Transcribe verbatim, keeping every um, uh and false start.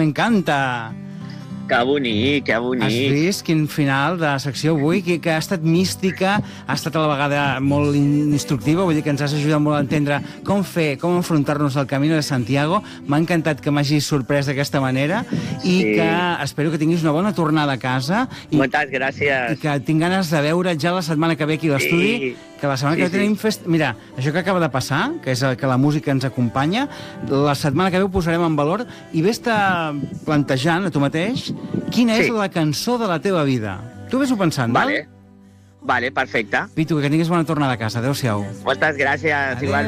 m'encanta. Que bonic, que Has bonic. vist quin final de secció avui, que, que ha estat mística, ha estat a la vegada molt instructiva, vull dir que ens has ajudat molt a entendre com fer, com enfrontar-nos al Camino de Santiago. M'ha encantat que m'hagis sorprès d'aquesta manera i Sí. que espero que tinguis una bona tornada a casa i, Moltes i gràcies. que tinc ganes de veure ja la setmana que ve aquí a l'estudi, Sí. que la setmana Sí, que ve sí. tenim fest... Mira, això que acaba de passar, que és el que la música ens acompanya, la setmana que ve ho posarem en valor i vés-te plantejant a tu mateix quina és Sí. la cançó de la teva vida. Tu vés-ho pensant, Vale, val? vale, perfecte. Pitu, que tinguis bona tornada a casa. Adéu-siau. Moltes gràcies, Adéu. igual.